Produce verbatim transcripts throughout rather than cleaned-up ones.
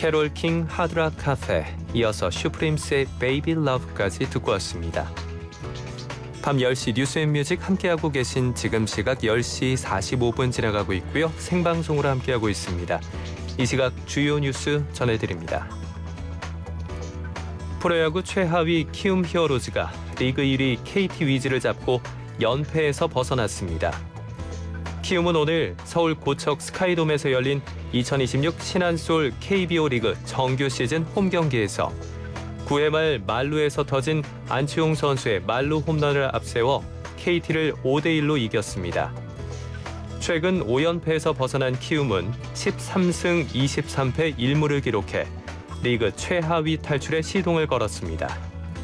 캐롤 킹 하드락 카페, 이어서 슈프림스의 베이비 러브까지 듣고 왔습니다. 밤 열 시 뉴스앤뮤직 함께하고 계신 지금 시각 열 시 사십오 분 지나가고 있고요. 생방송으로 함께하고 있습니다. 이 시각 주요 뉴스 전해드립니다. 프로야구 최하위 키움 히어로즈가 리그 일 위 케이티 위즈를 잡고 연패에서 벗어났습니다. 키움은 오늘 서울 고척 스카이돔에서 열린 이천이십육 신한솔 케이비오 리그 정규 시즌 홈 경기에서 구 회 말 만루에서 터진 안치홍 선수의 만루 홈런을 앞세워 케이티를 오 대 일로 이겼습니다. 최근 오 연패에서 벗어난 키움은 십삼 승 이십삼 패 일 무를 기록해 리그 최하위 탈출에 시동을 걸었습니다.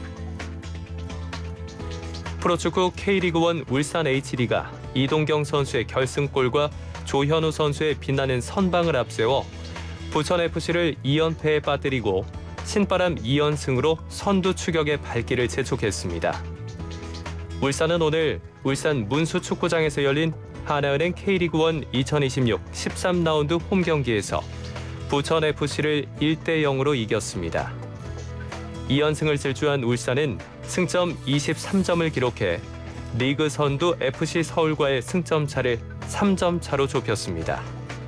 프로축구 K리그일 울산 에이치디가 이동경 선수의 결승골과 조현우 선수의 빛나는 선방을 앞세워 부천에프씨를 이 연패에 빠뜨리고 신바람 이 연승으로 선두 추격의 발길을 재촉했습니다. 울산은 오늘 울산 문수축구장에서 열린 하나은행 K리그일 이천이십육 십삼 라운드 홈 경기에서 부천에프씨를 일 대 영으로 이겼습니다. 이 연승을 질주한 울산은 승점 이십삼 점을 기록해 리그 선두 에프씨 서울과의 승점 차를 삼 점 차로 좁혔습니다.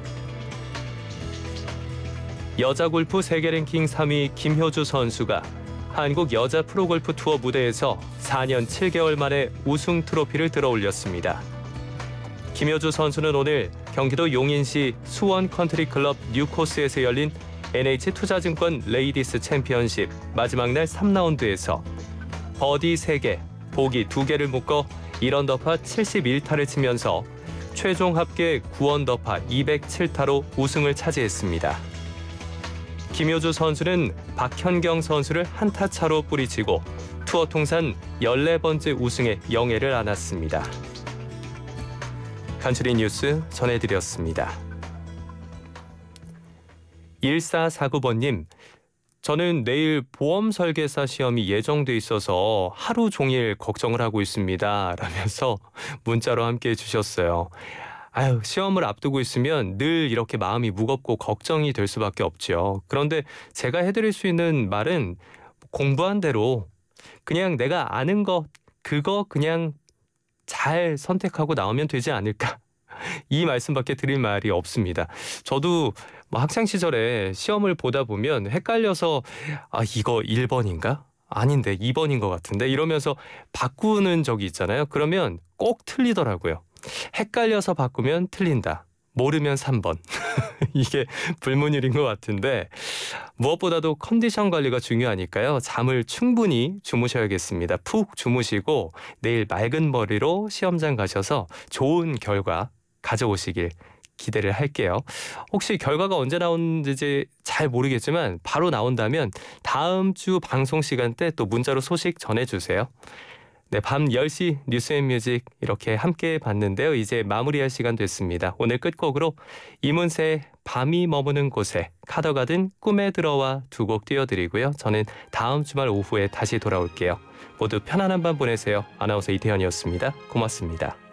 여자 골프 세계 랭킹 삼 위 김효주 선수가 한국 여자 프로골프 투어 무대에서 사 년 칠 개월 만에 우승 트로피를 들어올렸습니다. 김효주 선수는 오늘 경기도 용인시 수원 컨트리클럽 뉴코스에서 열린 엔에이치투자증권 레이디스 챔피언십 마지막 날 삼 라운드에서 버디 세 개, 보기 두 개를 묶어 일 언더파 칠십일 타를 치면서 최종 합계 구 언더파 이백칠 타로 우승을 차지했습니다. 김효주 선수는 박현경 선수를 한 타 차로 뿌리치고 투어 통산 열네 번째 우승의 영예를 안았습니다. 간추린 뉴스 전해드렸습니다. 일사사구 번님, 저는 내일 보험 설계사 시험이 예정돼 있어서 하루 종일 걱정을 하고 있습니다. 라면서 문자로 함께해 주셨어요. 아유, 시험을 앞두고 있으면 늘 이렇게 마음이 무겁고 걱정이 될 수밖에 없죠. 그런데 제가 해드릴 수 있는 말은 공부한 대로 그냥 내가 아는 것, 그거 그냥 잘 선택하고 나오면 되지 않을까. 이 말씀밖에 드릴 말이 없습니다. 저도 뭐 학창 시절에 시험을 보다 보면 헷갈려서 아 이거 일 번인가? 아닌데 이 번인 것 같은데 이러면서 바꾸는 적이 있잖아요. 그러면 꼭 틀리더라고요. 헷갈려서 바꾸면 틀린다. 모르면 삼 번. 이게 불문율인 것 같은데 무엇보다도 컨디션 관리가 중요하니까요. 잠을 충분히 주무셔야겠습니다. 푹 주무시고 내일 맑은 머리로 시험장 가셔서 좋은 결과 가져오시길 기대를 할게요. 혹시 결과가 언제 나오는지 잘 모르겠지만 바로 나온다면 다음 주 방송 시간대 또 문자로 소식 전해주세요. 네, 밤 열 시 뉴스앤뮤직 이렇게 함께 봤는데요. 이제 마무리할 시간 됐습니다. 오늘 끝곡으로 이문세의 밤이 머무는 곳에 카더가든 꿈에 들어와 두 곡 띄워드리고요. 저는 다음 주말 오후에 다시 돌아올게요. 모두 편안한 밤 보내세요. 아나운서 이태현이었습니다. 고맙습니다.